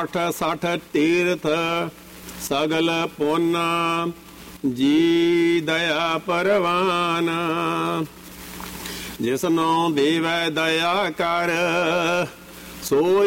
60 60 ਤੀਰਥ ਸਗਲ ਪੁੰਨ ਜੀ ਦਇਆ ਪਰਵਾਨ। ਜਿਸਨੋਂ ਦੇਵੈ ਦਇਆ ਕਰ ਸੋਈ